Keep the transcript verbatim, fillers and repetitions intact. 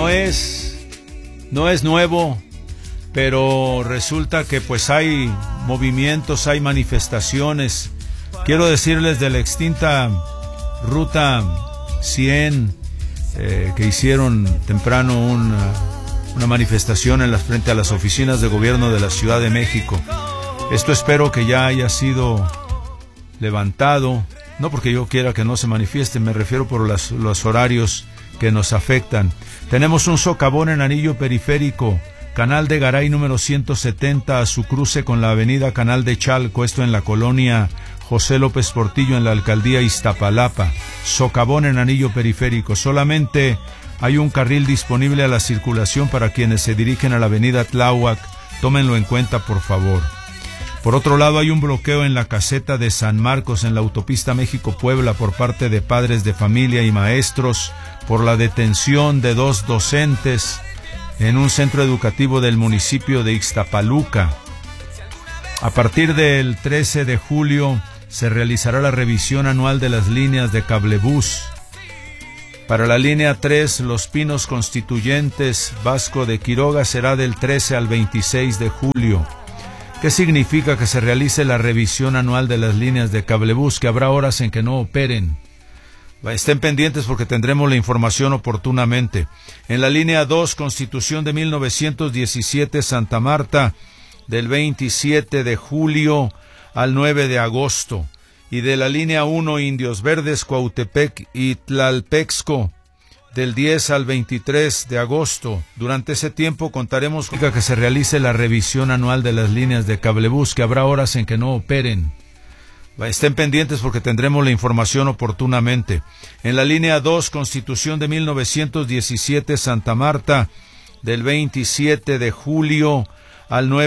no es, no es nuevo, pero resulta que pues hay movimientos, hay manifestaciones. Quiero decirles de la extinta Ruta cien, eh, que hicieron temprano una, una manifestación en la, frente a las oficinas de gobierno de la Ciudad de México. Esto espero que ya haya sido levantado, no porque yo quiera que no se manifieste, me refiero por las, los horarios que nos afectan. Tenemos un socavón en anillo periférico, Canal de Garay número ciento setenta, a su cruce con la avenida Canal de Chalco, esto en la colonia José López Portillo, en la alcaldía Iztapalapa. Socavón en anillo periférico. Solamente hay un carril disponible a la circulación para quienes se dirigen a la avenida Tláhuac. Tómenlo en cuenta, por favor. Por otro lado, hay un bloqueo en la caseta de San Marcos, en la autopista México-Puebla, por parte de padres de familia y maestros, por la detención de dos docentes en un centro educativo del municipio de Ixtapaluca. A partir del trece de julio se realizará la revisión anual de las líneas de cablebús. Para la línea tres, Los Pinos Constituyentes, Vasco de Quiroga, será del trece al veintiséis de julio. ¿Qué significa que se realice la revisión anual de las líneas de cablebús? Que habrá horas en que no operen. Estén pendientes porque tendremos la información oportunamente. En la línea dos, Constitución de mil novecientos diecisiete, Santa Marta, del veintisiete de julio al nueve de agosto. Y de la línea uno, Indios Verdes, Cuautepec y Tlalpexco, del diez al veintitrés de agosto. Durante ese tiempo contaremos con que se realice la revisión anual de las líneas de cablebús, que habrá horas en que no operen. Estén pendientes porque tendremos la información oportunamente. En la línea dos, Constitución de mil novecientos diecisiete, Santa Marta, del veintisiete de julio al nueve